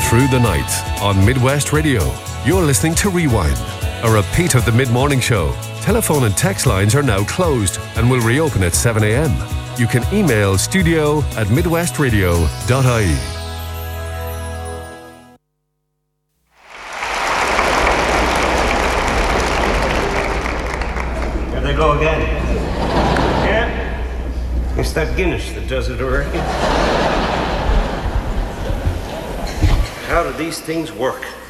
through the night on Midwest Radio. You're listening to Rewind, a repeat of the mid-morning show. Telephone and text lines are now closed and will reopen at 7 a.m. You can email studio@midwestradio.ie. There they go again. Yeah? It's that Guinness that does it already. How do these things work?